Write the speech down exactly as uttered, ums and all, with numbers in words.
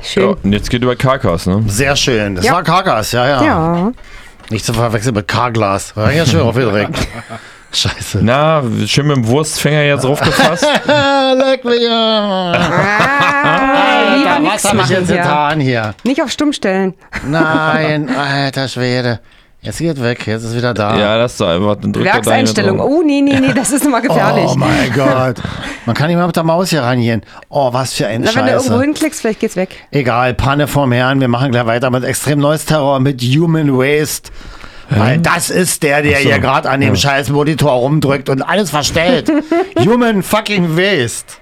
schön. Ja, und jetzt geht über Karkas, ne? Sehr schön. Das Ja. war Karkas, ja, ja. Ja. Nicht zu verwechseln mit Karglas. War ja schön aufgedrückt. Scheiße. Na, schön mit dem Wurstfänger jetzt draufgefasst. Leck mich. Ah, lieber Alter, nix was habe ich machen jetzt hier. getan hier? Nicht auf Stumm stellen. Nein, alter Schwede. Jetzt geht weg, jetzt ist wieder da. Ja, lass doch einfach den Drücker Werkseinstellung. da hier Oh, nee, nee, nee, das ist immer gefährlich. Oh mein Gott. Man kann nicht mal mit der Maus hier rangehen. Oh, was für ein Na, wenn du irgendwo Scheiße. hinklickst, vielleicht geht's weg. Egal, Panne vom Herrn. Wir machen gleich weiter mit Extrem Neues Terror, mit Human Waste. Weil das ist der, der Ach so. hier gerade an dem scheiß Monitor rumdrückt und alles verstellt. Human fucking Waste.